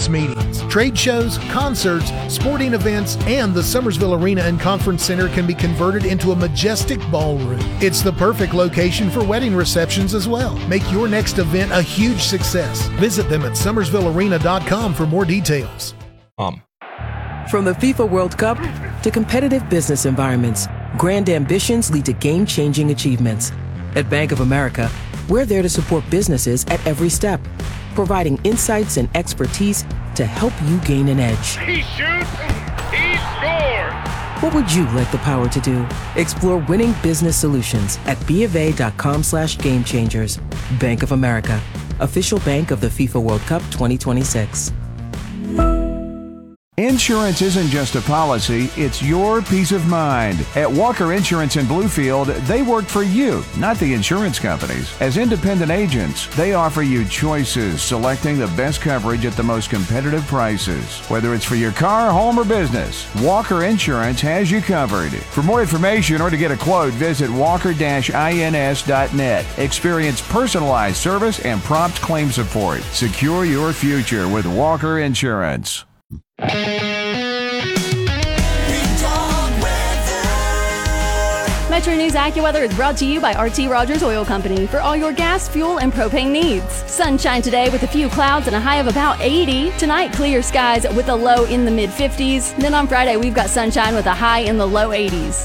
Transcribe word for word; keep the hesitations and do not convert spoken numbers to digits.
business meetings. Trade shows, concerts, sporting events, and the Summersville Arena and Conference Center can be converted into a majestic ballroom. It's the perfect location for wedding receptions as well. Make your next event a huge success. Visit them at summersville arena dot com for more details. Um. From the FIFA World Cup to competitive business environments, grand ambitions lead to game-changing achievements. At Bank of America, we're there to support businesses at every step, providing insights and expertise to help you gain an edge. He shoots, he scores! What would you like the power to do? Explore winning business solutions at BofA.com slash game changers. Bank of America, official bank of the FIFA World Cup twenty twenty-six. Insurance isn't just a policy, it's your peace of mind. At Walker Insurance in Bluefield, they work for you, not the insurance companies. As independent agents, they offer you choices, selecting the best coverage at the most competitive prices. Whether it's for your car, home, or business, Walker Insurance has you covered. For more information or to get a quote, visit walker dash ins dot net. Experience personalized service and prompt claim support. Secure your future with Walker Insurance. Metro News AccuWeather is brought to you by R T Rogers Oil Company for all your gas, fuel, and propane needs. Sunshine today with a few clouds and a high of about eighty. Tonight, clear skies with a low in the mid fifties. Then on Friday, we've got sunshine with a high in the low eighties.